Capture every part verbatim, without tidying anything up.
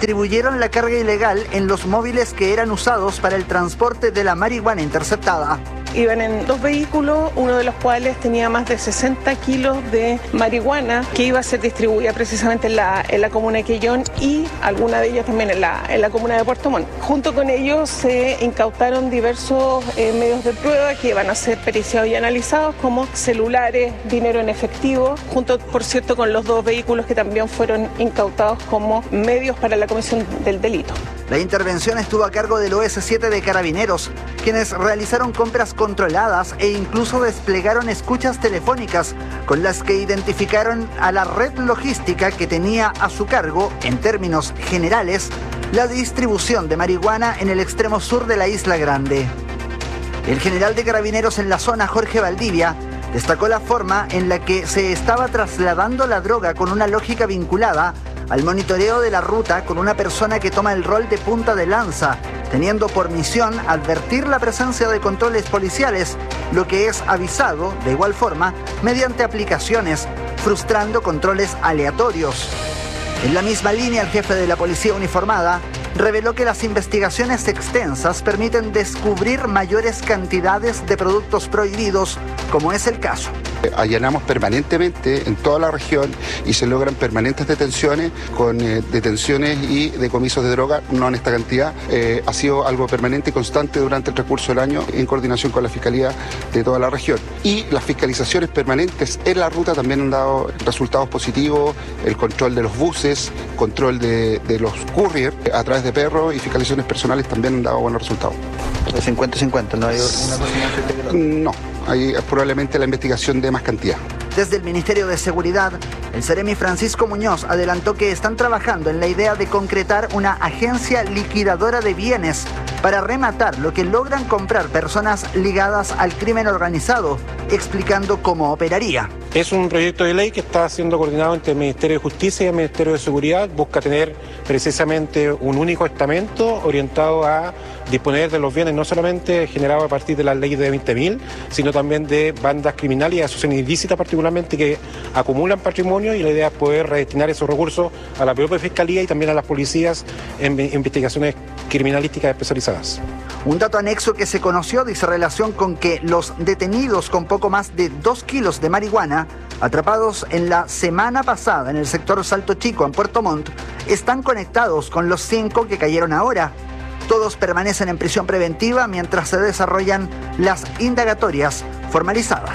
distribuyeron la carga ilegal en los móviles que eran usados para el transporte de la marihuana interceptada. Iban en dos vehículos, uno de los cuales tenía más de sesenta kilos de marihuana que iba a ser distribuida precisamente en la, en la comuna de Quellón y alguna de ellas también en la, en la comuna de Puerto Montt. Junto con ellos se incautaron diversos eh, medios de prueba que iban a ser periciados y analizados, como celulares, dinero en efectivo, junto, por cierto, con los dos vehículos que también fueron incautados como medios para la comisión del delito. La intervención estuvo a cargo del O S siete de Carabineros, quienes realizaron compras controladas e incluso desplegaron escuchas telefónicas con las que identificaron a la red logística que tenía a su cargo, en términos generales, la distribución de marihuana en el extremo sur de la Isla Grande. El general de Carabineros en la zona, Jorge Valdivia, destacó la forma en la que se estaba trasladando la droga con una lógica vinculada al monitoreo de la ruta con una persona que toma el rol de punta de lanza, teniendo por misión advertir la presencia de controles policiales, lo que es avisado, de igual forma, mediante aplicaciones, frustrando controles aleatorios. En la misma línea, el jefe de la policía uniformada reveló que las investigaciones extensas permiten descubrir mayores cantidades de productos prohibidos, como es el caso. Allanamos permanentemente en toda la región y se logran permanentes detenciones con eh, detenciones y decomisos de droga, no en esta cantidad. Eh, ha sido algo permanente y constante durante el transcurso del año en coordinación con la Fiscalía de toda la región. Y las fiscalizaciones permanentes en la ruta también han dado resultados positivos, el control de los buses, control de, de los couriers a través de perros y fiscalizaciones personales también han dado buenos resultados. cincuenta cincuenta, ¿no hay una cosa más? No, hay probablemente la investigación de más cantidad. Desde el Ministerio de Seguridad, el Seremi Francisco Muñoz adelantó que están trabajando en la idea de concretar una agencia liquidadora de bienes para rematar lo que logran comprar personas ligadas al crimen organizado, explicando cómo operaría. Es un proyecto de ley que está siendo coordinado entre el Ministerio de Justicia y el Ministerio de Seguridad. Busca tener precisamente un único estamento orientado a disponer de los bienes no solamente generados a partir de la ley de veinte mil, sino también de bandas criminales y asociaciones ilícitas particularmente que acumulan patrimonio, y la idea es poder redestinar esos recursos a la propia Fiscalía y también a las policías en investigaciones criminalísticas especializadas. Un dato anexo que se conoció dice relación con que los detenidos con poco más de dos kilos de marihuana atrapados en la semana pasada en el sector Salto Chico en Puerto Montt están conectados con los cinco que cayeron ahora. Todos permanecen en prisión preventiva mientras se desarrollan las indagatorias formalizadas.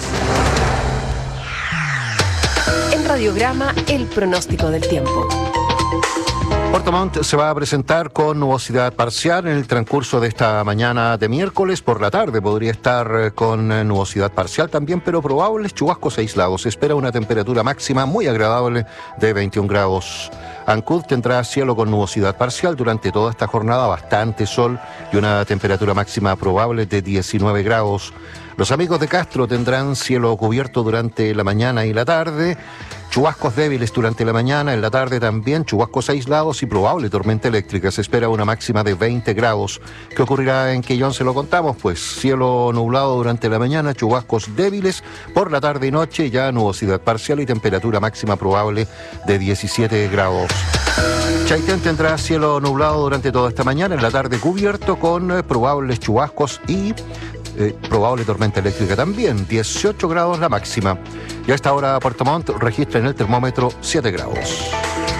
En Radiograma, el pronóstico del tiempo. Puerto Montt se va a presentar con nubosidad parcial en el transcurso de esta mañana de miércoles. Por la tarde podría estar con nubosidad parcial también, pero probables chubascos aislados. Se espera una temperatura máxima muy agradable de veintiún grados. Ancud tendrá cielo con nubosidad parcial durante toda esta jornada, bastante sol y una temperatura máxima probable de diecinueve grados. Los amigos de Castro tendrán cielo cubierto durante la mañana y la tarde. Chubascos débiles durante la mañana, en la tarde también chubascos aislados y probable tormenta eléctrica. Se espera una máxima de veinte grados. ¿Qué ocurrirá en Quellón? Se lo contamos, pues cielo nublado durante la mañana, chubascos débiles por la tarde y noche, ya nubosidad parcial y temperatura máxima probable de diecisiete grados. Chaitén tendrá cielo nublado durante toda esta mañana, en la tarde cubierto con eh, probables chubascos y Eh, probable tormenta eléctrica también, dieciocho grados la máxima. Y a esta hora Puerto Montt registra en el termómetro siete grados.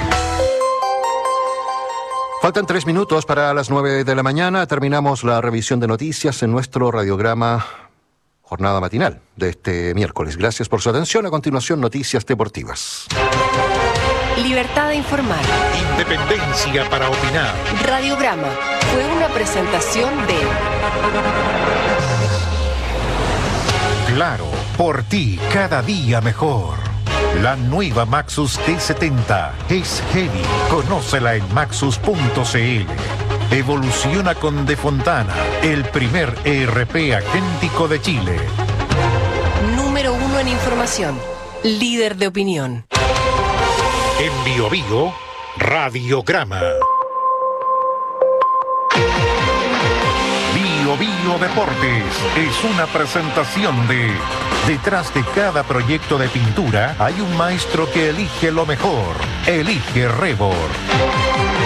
Faltan tres minutos para las nueve de la mañana. Terminamos la revisión de noticias en nuestro radiograma jornada matinal de este miércoles. Gracias por su atención. A continuación, noticias deportivas. Libertad de informar. Independencia para opinar. Radiograma fue una presentación de... Claro, por ti cada día mejor. La nueva Maxus T setenta es heavy. Conócela en maxus punto c l. Evoluciona con De Fontana, el primer E R P agéntico de Chile. Número uno en información. Líder de opinión. En Bio Bio, Radiograma. Bio Bio Deportes es una presentación de... Detrás de cada proyecto de pintura hay un maestro que elige lo mejor. Elige Rebor.